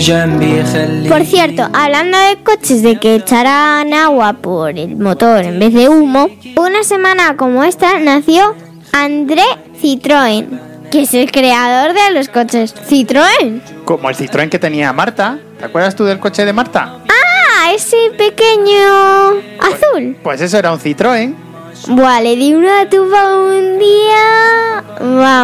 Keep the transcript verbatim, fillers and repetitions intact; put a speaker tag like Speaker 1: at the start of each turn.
Speaker 1: Por cierto, hablando de coches de que echarán agua por el motor en vez de humo, una semana como esta nació André Citroën, que es el creador de los coches Citroën.
Speaker 2: Como el Citroën que tenía Marta. ¿Te acuerdas tú del coche de Marta?
Speaker 1: Ah, ese pequeño azul.
Speaker 2: Pues eso era un Citroën.
Speaker 1: Buah, le di una tuba un día. Vamos.